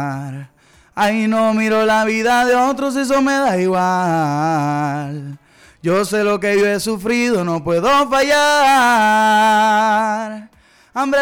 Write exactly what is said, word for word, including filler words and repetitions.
Ay, no miro la vida de otros, eso me da igual. Yo sé lo que yo he sufrido, no puedo fallar. Hambre